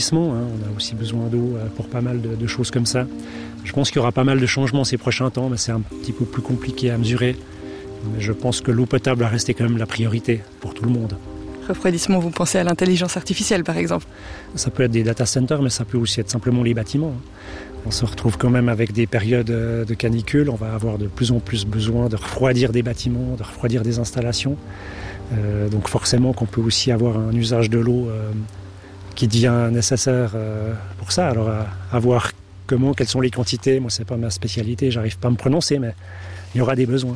refroidissement. On a aussi besoin d'eau pour pas mal de choses comme ça. Je pense qu'il y aura pas mal de changements ces prochains temps, mais c'est un petit peu plus compliqué à mesurer. Mais je pense que l'eau potable va rester quand même la priorité pour tout le monde. Refroidissement, vous pensez à l'intelligence artificielle par exemple? Ça peut être des data centers, mais ça peut aussi être simplement les bâtiments. On se retrouve quand même avec des périodes de canicule. On va avoir de plus en plus besoin de refroidir des bâtiments, de refroidir des installations. Donc forcément qu'on peut aussi avoir un usage de l'eau qui devient nécessaire pour ça. Alors à voir quelles sont les quantités, moi c'est pas ma spécialité, j'arrive pas à me prononcer, mais il y aura des besoins.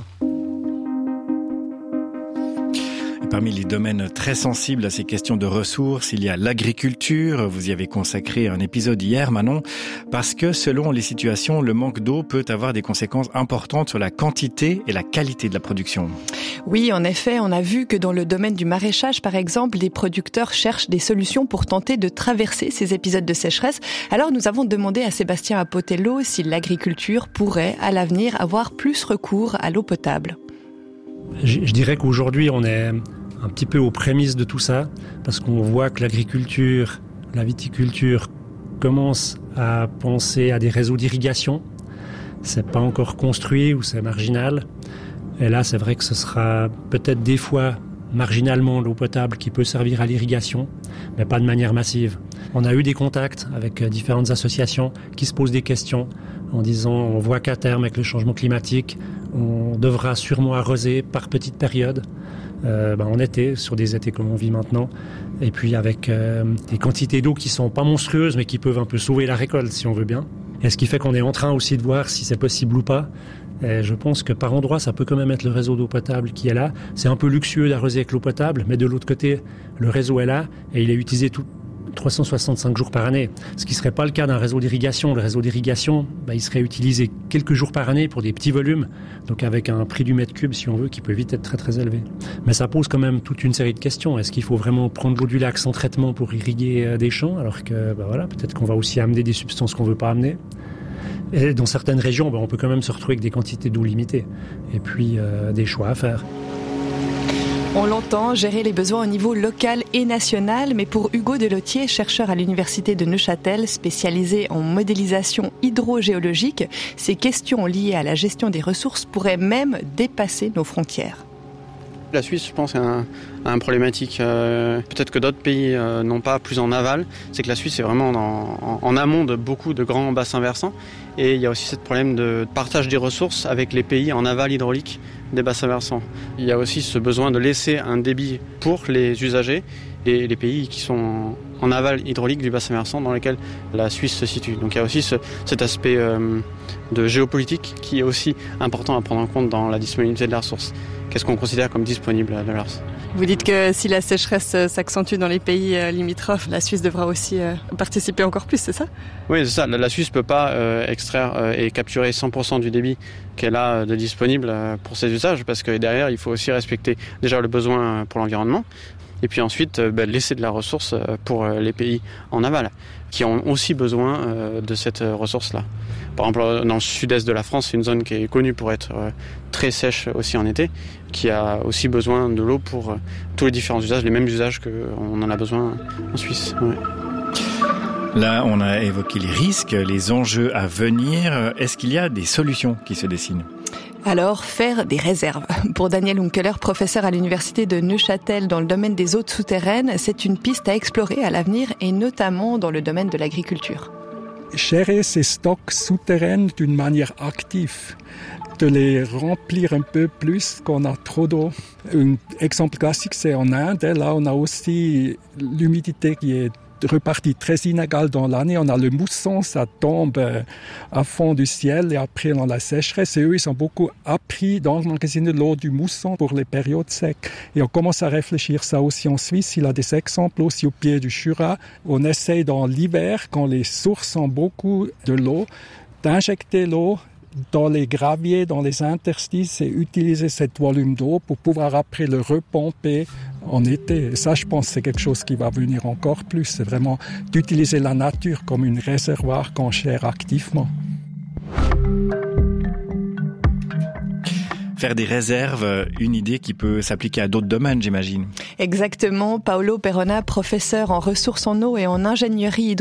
Parmi les domaines très sensibles à ces questions de ressources, il y a l'agriculture. Vous y avez consacré un épisode hier, Manon, parce que selon les situations, le manque d'eau peut avoir des conséquences importantes sur la quantité et la qualité de la production. Oui, en effet, on a vu que dans le domaine du maraîchage, par exemple, les producteurs cherchent des solutions pour tenter de traverser ces épisodes de sécheresse. Alors nous avons demandé à Sébastien Apotello si l'agriculture pourrait, à l'avenir, avoir plus recours à l'eau potable. Je dirais qu'aujourd'hui, on est un petit peu aux prémices de tout ça, parce qu'on voit que l'agriculture, la viticulture commence à penser à des réseaux d'irrigation. C'est pas encore construit ou c'est marginal. Et là, c'est vrai que ce sera peut-être des fois marginalement l'eau potable qui peut servir à l'irrigation, mais pas de manière massive. On a eu des contacts avec différentes associations qui se posent des questions en disant on voit qu'à terme, avec le changement climatique, on devra sûrement arroser par petites périodes, en été, sur des étés comme on vit maintenant, et puis avec des quantités d'eau qui sont pas monstrueuses, mais qui peuvent un peu sauver la récolte, si on veut bien. Et ce qui fait qu'on est en train aussi de voir si c'est possible ou pas. Et je pense que par endroit, ça peut quand même être le réseau d'eau potable qui est là. C'est un peu luxueux d'arroser avec l'eau potable, mais de l'autre côté, le réseau est là et il est utilisé 365 jours par année. Ce qui ne serait pas le cas d'un réseau d'irrigation. Le réseau d'irrigation, il serait utilisé quelques jours par année pour des petits volumes, donc avec un prix du mètre cube, si on veut, qui peut vite être très très élevé. Mais ça pose quand même toute une série de questions. Est-ce qu'il faut vraiment prendre l'eau du lac sans traitement pour irriguer des champs, alors que peut-être qu'on va aussi amener des substances qu'on ne veut pas amener. Et dans certaines régions, on peut quand même se retrouver avec des quantités d'eau limitées. Et puis des choix à faire. On l'entend, gérer les besoins au niveau local et national, mais pour Hugo Delotier, chercheur à l'université de Neuchâtel, spécialisé en modélisation hydrogéologique, ces questions liées à la gestion des ressources pourraient même dépasser nos frontières. La Suisse, je pense, a un problématique. Peut-être que d'autres pays n'ont pas, plus en aval. C'est que la Suisse est vraiment en amont de beaucoup de grands bassins versants. Et il y a aussi ce problème de partage des ressources avec les pays en aval hydraulique des bassins versants. Il y a aussi ce besoin de laisser un débit pour les usagers et les pays qui sont en aval hydraulique du bassin versant dans lequel la Suisse se situe. Donc il y a aussi cet aspect de géopolitique qui est aussi important à prendre en compte dans la disponibilité de la ressource. Qu'est-ce qu'on considère comme disponible de la ressource ? Vous dites que si la sécheresse s'accentue dans les pays limitrophes, la Suisse devra aussi participer encore plus, c'est ça ? Oui, c'est ça. La Suisse ne peut pas extraire et capturer 100% du débit qu'elle a de disponible pour ses usages, parce que derrière, il faut aussi respecter déjà le besoin pour l'environnement, et puis ensuite laisser de la ressource pour les pays en aval, qui ont aussi besoin de cette ressource-là. Par exemple, dans le sud-est de la France, c'est une zone qui est connue pour être très sèche aussi en été, qui a aussi besoin de l'eau pour tous les différents usages, les mêmes usages qu'on en a besoin en Suisse. Ouais. Là, on a évoqué les risques, les enjeux à venir. Est-ce qu'il y a des solutions qui se dessinent ? Alors, faire des réserves. Pour Daniel Unkeler, professeur à l'université de Neuchâtel dans le domaine des eaux souterraines, c'est une piste à explorer à l'avenir et notamment dans le domaine de l'agriculture. Gérer ces stocks souterrains d'une manière active, de les remplir un peu plus qu'on a trop d'eau. Un exemple classique, c'est en Inde. Là, on a aussi l'humidité qui est repartie très inégale dans l'année. On a le mousson, ça tombe à fond du ciel et après on a la sécheresse. Et eux, ils ont beaucoup appris d'emmagasiner l'eau du mousson pour les périodes secs. Et on commence à réfléchir ça aussi en Suisse. Il y a des exemples aussi au pied du Jura. On essaye dans l'hiver, quand les sources ont beaucoup de l'eau, d'injecter l'eau dans les graviers, dans les interstices et utiliser ce volume d'eau pour pouvoir après le repomper en été. Et ça, je pense, c'est quelque chose qui va venir encore plus. C'est vraiment d'utiliser la nature comme un réservoir qu'on gère activement. Faire des réserves, une idée qui peut s'appliquer à d'autres domaines, j'imagine. Exactement. Paolo Perrona, professeur en ressources en eau et en ingénierie